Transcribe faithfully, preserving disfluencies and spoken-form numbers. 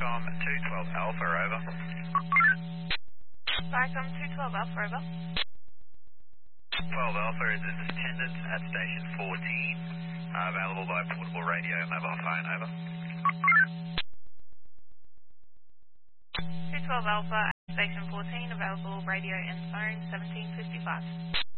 Viacom two twelve Alpha, over. Viacom two twelve Alpha, over. twelve Alpha is in attendance at station fourteen. Uh, available by portable radio and mobile phone, over. two twelve Alpha, station fourteen, available radio and phone seventeen fifty-five.